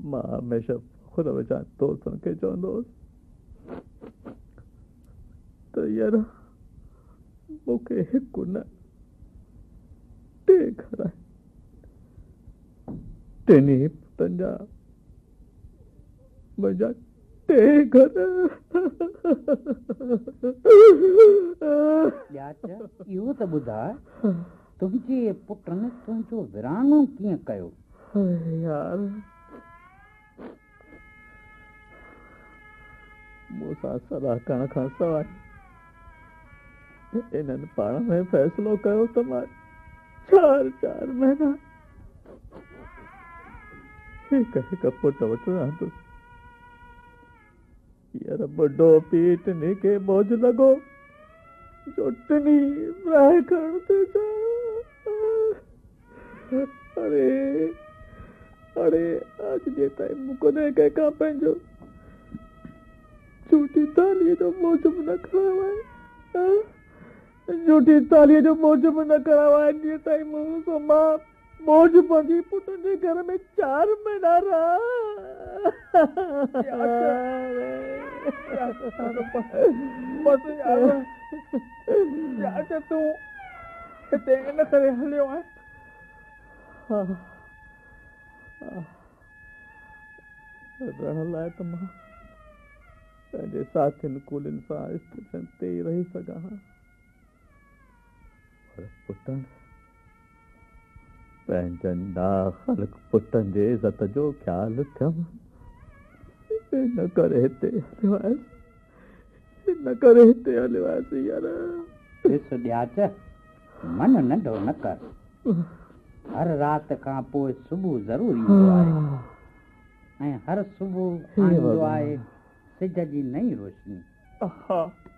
मां हमेशह ख़ुदा बचा दोस्तनि खे चवंदो हुउसि त यार मूंखे हिकु न टे घर आहिनि, टिनी पुटनि जा मुंहिंजा टे घर। इहो त ॿुधाए तुंहिंजे पुटनि तुंहिंजो विरानो कीअं कयो? यार मूंसां सलाह करण खां सवाइ इन्हनि पाण में फ़ैसिलो कयो त मां 4 महीना हिकु पुट वटि रहंदुसि। यार ॿुढो पीउ टिनी खे मौज लॻो जो टिनी विहाए खणण ते अरे अरे अॼु जे ताईं मूंखे कंहिंखां पंहिंजो झूठी तालीअ जो मौज बि न खणायो आहे, झूठी तालीअ जो मौज बि न करायो आहे। जीअं ताईं मूं मां मौज पंहिंजी पुटनि जे घर में 4 महीना रहा। तूं हिते इन करे हलियो आहे? रहण लाइ त मां पंहिंजे साथियुनि कुलियुनि सां स्टेशन ते ई रही सघां हा, पर पुटनि पंहिंजनि नाख़लक पुटनि जे इज़त जो ख़्यालु थियमि, इन करे हिते हलियो आहियासीं। यार ॾिस ॾियाच, मन नंढो न कर। हर राति खां पोइ सुबुह ज़रूरु ईंदो आहे ऐं हर सुबुह ईंदो आहे सिज जी नई रोशनी।